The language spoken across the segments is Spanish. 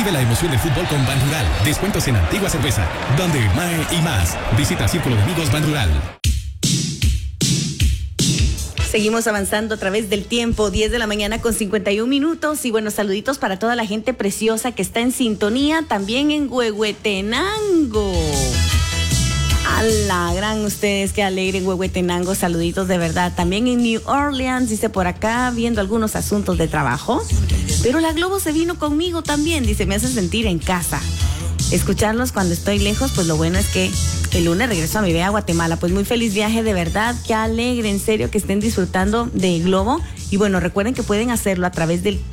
Vive la emoción del fútbol con Ban Rural. Descuentos en Antigua Cerveza, Donde Mae y más. Visita Círculo de Amigos Ban Rural. Seguimos avanzando a través del tiempo, 10 de la mañana con 51 minutos. Y bueno, saluditos para toda la gente preciosa que está en sintonía, también en Huehuetenango. A la gran ustedes, qué alegre en Huehuetenango, saluditos de verdad. También en New Orleans, dice por acá, viendo algunos asuntos de trabajo. Pero la Globo se vino conmigo también, dice, me hace sentir en casa. Escucharlos cuando estoy lejos, pues lo bueno es que el lunes regreso a mi vida a Guatemala. Pues muy feliz viaje, de verdad, qué alegre, en serio, que estén disfrutando de Globo. Y bueno, recuerden que pueden hacerlo a través del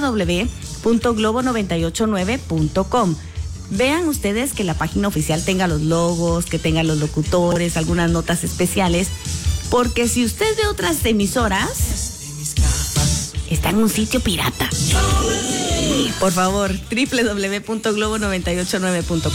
www.globo989.com. Vean ustedes que la página oficial tenga los logos, que tenga los locutores, algunas notas especiales, porque si usted es de otras emisoras, está en un sitio pirata. Por favor, www.globo989.com.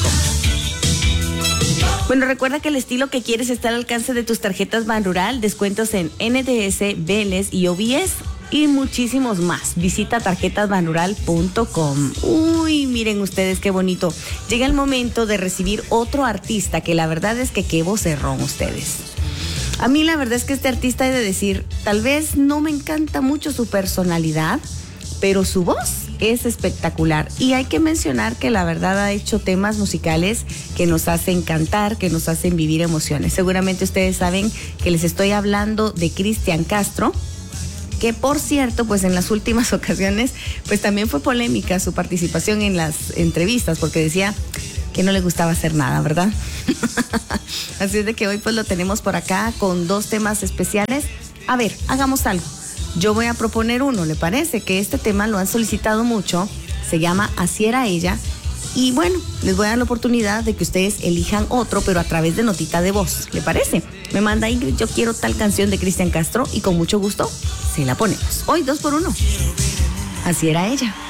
Bueno, recuerda que el estilo que quieres está al alcance de tus tarjetas Ban Rural, descuentos en NDS, Vélez y OBS y muchísimos más. Visita tarjetasbanrural.com. Uy, miren ustedes qué bonito. Llega el momento de recibir otro artista que la verdad es que qué vocerrón ustedes. A mí la verdad es que este artista, he de decir, tal vez no me encanta mucho su personalidad, pero su voz es espectacular. Y hay que mencionar que la verdad ha hecho temas musicales que nos hacen cantar, que nos hacen vivir emociones. Seguramente ustedes saben que les estoy hablando de Cristian Castro, que por cierto, pues en las últimas ocasiones, pues también fue polémica su participación en las entrevistas, porque decía que no le gustaba hacer nada, ¿verdad? Así es de que hoy pues lo tenemos por acá con dos temas especiales. A ver, hagamos algo. Yo voy a proponer uno, ¿le parece? Que este tema lo han solicitado mucho, se llama Así era ella. Y bueno, les voy a dar la oportunidad de que ustedes elijan otro, pero a través de notita de voz, ¿le parece? Me manda Ingrid, yo quiero tal canción de Cristian Castro y con mucho gusto se la ponemos. Hoy 2 por 1. Así era ella.